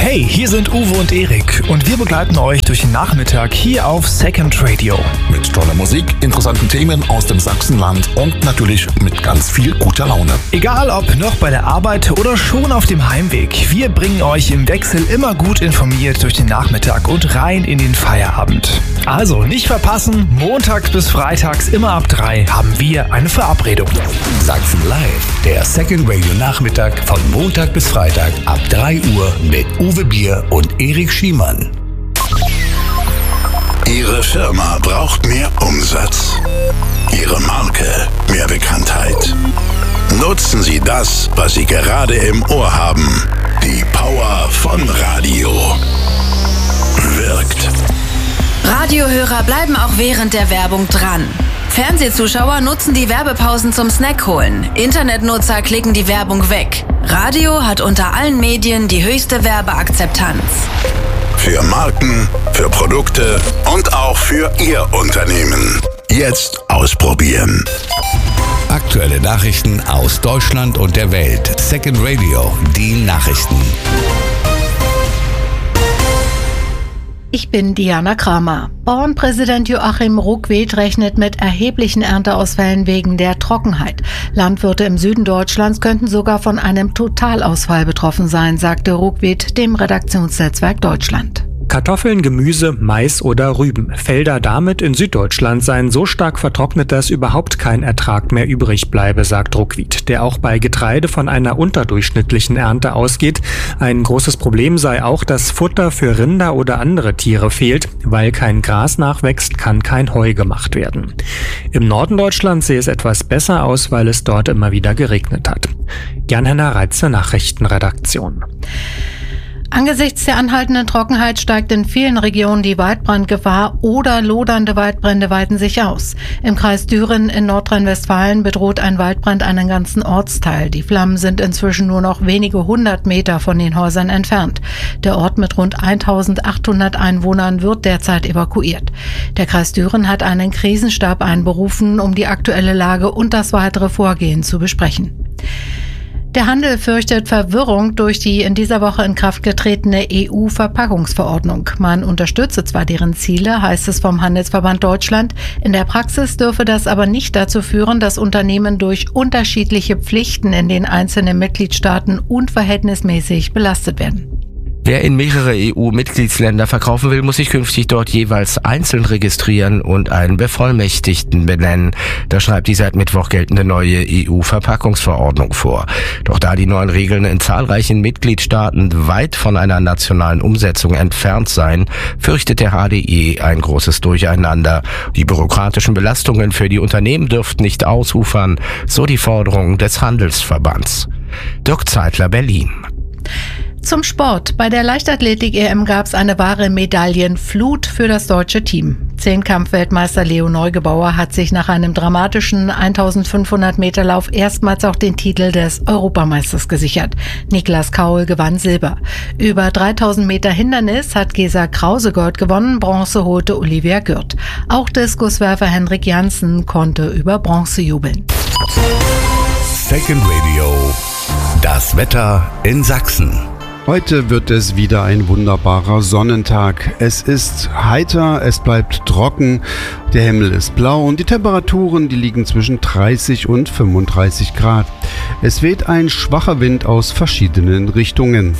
Hey, hier sind Uwe und Erik und wir begleiten euch durch den Nachmittag hier auf Second Radio. Mit toller Musik, interessanten Themen aus dem Sachsenland und natürlich mit ganz viel guter Laune. Egal ob noch bei der Arbeit oder schon auf dem Heimweg, wir bringen euch im Wechsel immer gut informiert durch den Nachmittag und rein in den Feierabend. Also nicht verpassen, montags bis freitags immer ab 3 haben wir eine Verabredung. Sachsen Live, der Second Radio Nachmittag von Montag bis Freitag ab 3 Uhr mit Uwe Bier und Erik Schiemann. Ihre Firma braucht mehr Umsatz. Ihre Marke mehr Bekanntheit. Nutzen Sie das, was Sie gerade im Ohr haben. Die Power von Radio. Wirkt. Radiohörer bleiben auch während der Werbung dran. Fernsehzuschauer nutzen die Werbepausen zum Snack holen. Internetnutzer klicken die Werbung weg. Radio hat unter allen Medien die höchste Werbeakzeptanz. Für Marken, für Produkte und auch für Ihr Unternehmen. Jetzt ausprobieren. Aktuelle Nachrichten aus Deutschland und der Welt. Second Radio, die Nachrichten. Ich bin Diana Kramer. Bauernpräsident Joachim Ruckwied rechnet mit erheblichen Ernteausfällen wegen der Trockenheit. Landwirte im Süden Deutschlands könnten sogar von einem Totalausfall betroffen sein, sagte Ruckwied dem Redaktionsnetzwerk Deutschland. Kartoffeln, Gemüse, Mais oder Rüben. Felder damit in Süddeutschland seien so stark vertrocknet, dass überhaupt kein Ertrag mehr übrig bleibe, sagt Ruckwied, der auch bei Getreide von einer unterdurchschnittlichen Ernte ausgeht. Ein großes Problem sei auch, dass Futter für Rinder oder andere Tiere fehlt. Weil kein Gras nachwächst, kann kein Heu gemacht werden. Im Norden Deutschlands sehe es etwas besser aus, weil es dort immer wieder geregnet hat. Jan-Henner Reitze, Nachrichtenredaktion. Angesichts der anhaltenden Trockenheit steigt in vielen Regionen die Waldbrandgefahr oder lodernde Waldbrände weiten sich aus. Im Kreis Düren in Nordrhein-Westfalen bedroht ein Waldbrand einen ganzen Ortsteil. Die Flammen sind inzwischen nur noch wenige 100 Meter von den Häusern entfernt. Der Ort mit rund 1800 Einwohnern wird derzeit evakuiert. Der Kreis Düren hat einen Krisenstab einberufen, um die aktuelle Lage und das weitere Vorgehen zu besprechen. Der Handel fürchtet Verwirrung durch die in dieser Woche in Kraft getretene EU-Verpackungsverordnung. Man unterstütze zwar deren Ziele, heißt es vom Handelsverband Deutschland. In der Praxis dürfe das aber nicht dazu führen, dass Unternehmen durch unterschiedliche Pflichten in den einzelnen Mitgliedstaaten unverhältnismäßig belastet werden. Wer in mehrere EU-Mitgliedsländer verkaufen will, muss sich künftig dort jeweils einzeln registrieren und einen Bevollmächtigten benennen. Das schreibt die seit Mittwoch geltende neue EU-Verpackungsverordnung vor. Doch da die neuen Regeln in zahlreichen Mitgliedstaaten weit von einer nationalen Umsetzung entfernt seien, fürchtet der HDE ein großes Durcheinander. Die bürokratischen Belastungen für die Unternehmen dürften nicht ausufern, so die Forderung des Handelsverbands. Dirk Zeitler, Berlin. Zum Sport. Bei der Leichtathletik-EM gab es eine wahre Medaillenflut für das deutsche Team. Zehnkampf-Weltmeister Leo Neugebauer hat sich nach einem dramatischen 1500 Meter Lauf erstmals auch den Titel des Europameisters gesichert. Niklas Kaul gewann Silber. Über 3000 Meter Hindernis hat Gesa Krause Gold gewonnen, Bronze holte Olivia Gürt. Auch Diskuswerfer Henrik Janssen konnte über Bronze jubeln. Second Radio, das Wetter in Sachsen. Heute wird es wieder ein wunderbarer Sonnentag. Es ist heiter, es bleibt trocken, der Himmel ist blau und die Temperaturen, die liegen zwischen 30 und 35 Grad. Es weht ein schwacher Wind aus verschiedenen Richtungen.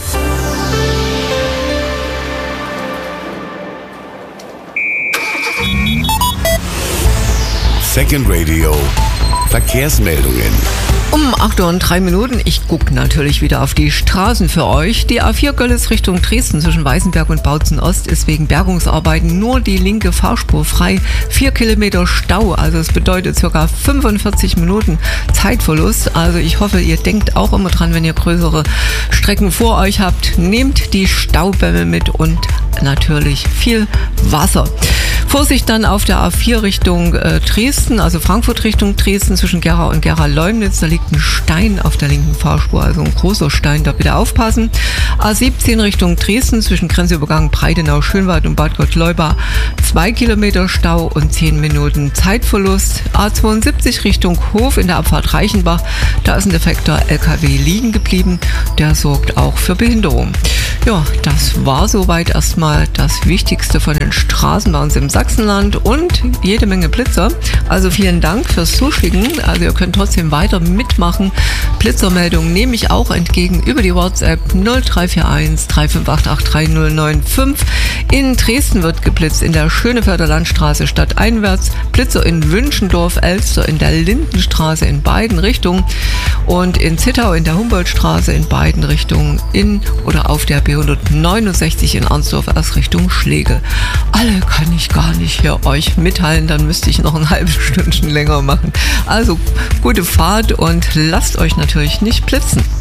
Second Radio, Verkehrsmeldungen. Um 8:03 Uhr. Ich gucke natürlich wieder auf die Straßen für euch. Die A4 Görlitz Richtung Dresden zwischen Weißenberg und Bautzen Ost ist wegen Bergungsarbeiten nur die linke Fahrspur frei. 4 Kilometer Stau, also es bedeutet ca. 45 Minuten Zeitverlust. Also ich hoffe, ihr denkt auch immer dran, wenn ihr größere Strecken vor euch habt. Nehmt die Staubämme mit und natürlich viel Wasser. Vorsicht dann auf der A4 Richtung Dresden, also Frankfurt Richtung Dresden zwischen Gera und Gera-Leumnitz. Da liegt ein Stein auf der linken Fahrspur, also ein großer Stein, da bitte aufpassen. A17 Richtung Dresden zwischen Grenzübergang Breitenau, Schönwald und Bad Gottleuba 2 Kilometer Stau und 10 Minuten Zeitverlust. A72 Richtung Hof in der Abfahrt Reichenbach, da ist ein defekter LKW liegen geblieben, der sorgt auch für Behinderung. Ja, das war soweit erstmal das Wichtigste von den Straßen bei uns im Sachsenland und jede Menge Blitzer. Also vielen Dank fürs Zuschicken. Also ihr könnt trotzdem weiter mitmachen. Blitzermeldungen nehme ich auch entgegen über die WhatsApp 0341 3588 3095. In Dresden wird geblitzt in der Schönefelder Landstraße stadteinwärts. Blitzer in Wünschendorf, Elster in der Lindenstraße in beiden Richtungen und in Zittau in der Humboldtstraße in beiden Richtungen in oder auf der B169 in Arnsdorf erst Richtung Schlegel. Alle kann ich gar nicht hier euch mitteilen, dann müsste ich noch ein halbes Stündchen länger machen. Also gute Fahrt und lasst euch natürlich nicht blitzen.